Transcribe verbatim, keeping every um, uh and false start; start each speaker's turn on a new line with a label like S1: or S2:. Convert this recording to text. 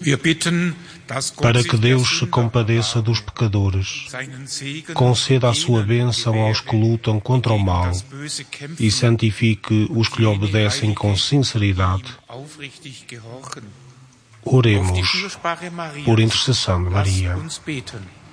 S1: Para que Deus se compadeça dos pecadores, conceda a sua bênção aos que lutam contra o mal e santifique os que lhe obedecem com sinceridade. Oremos por intercessão de Maria.